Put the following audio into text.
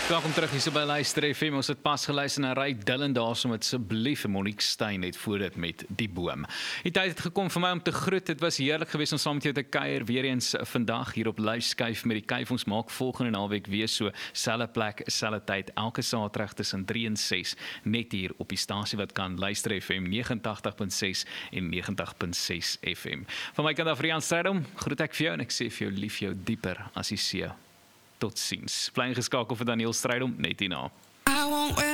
Welkom terug hier so by Luister FM. Ons het pas geluister na Ray Dillon daarso met Asseblief en Monique Steyn net voor dit met Die Boom. Die tyd het gekom vir my om te groet. Dit was heerlik geweest om saam met jou te kuier weer eens vandag hier op Luiskuif met die kuif. Ons maak volgende naweek weer so selfde plek, selfde tyd, elke Saterdag tussen 3 en 6 net hier op die stasie wat kan Luister FM 89.6 en 90.6 FM. Van my kant af Rian Strydom, groet ek vir jou en ek sê vir jou lief jou dieper as die see. Tot ziens. Bly ingeskakel vir Daniel Strydom net hierna.